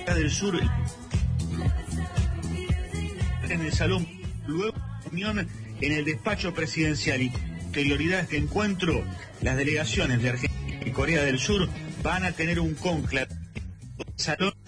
del Sur en el salón, luego reunión en el despacho presidencial y anterioridad a este encuentro, las delegaciones de Argentina y Corea del Sur van a tener un cónclave en el salón